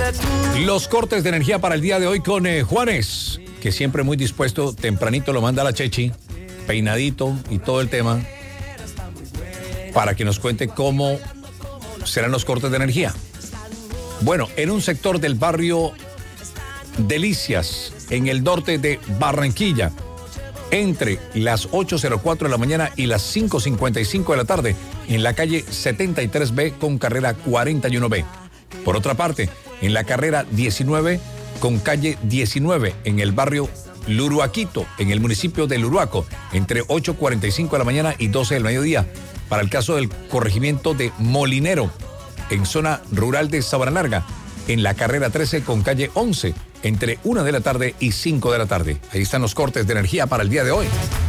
Los cortes de energía para el día de hoy con Juanes, que siempre muy dispuesto, tempranito lo manda a la Chechi, peinadito y todo el tema, para que nos cuente cómo serán los cortes de energía. Bueno, en un sector del barrio Delicias, en el norte de Barranquilla, entre las 8:04 de la mañana y las 5:55 de la tarde, en la calle 73B con carrera 41B. Por otra parte, en la carrera 19 con calle 19, en el barrio Luruaquito, en el municipio de Luruaco, entre 8:45 de la mañana y 12 del mediodía. Para el caso del corregimiento de Molinero, en zona rural de Sabana Larga, en la carrera 13 con calle 11, entre 1 de la tarde y 5 de la tarde. Ahí están los cortes de energía para el día de hoy.